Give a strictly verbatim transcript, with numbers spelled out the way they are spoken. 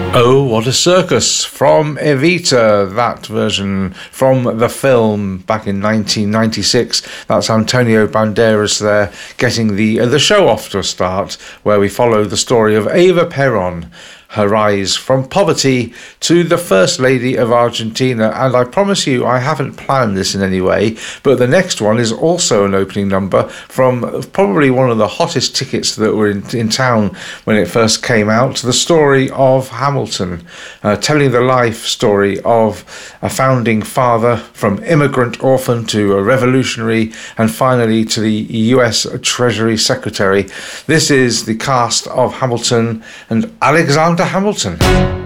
Oh, What a Circus from Evita, that version from the film back in nineteen ninety-six. That's Antonio Banderas there getting the, uh, the show off to a start, where we follow the story of Eva Perón, her rise from poverty to the First Lady of Argentina. And I promise you, I haven't planned this in any way, but the next one is also an opening number from probably one of the hottest tickets that were in, in town when it first came out, the story of Hamilton, uh, telling the life story of a founding father from immigrant orphan to a revolutionary and finally to the U S Treasury Secretary. This is the cast of Hamilton and Alexander Hamilton.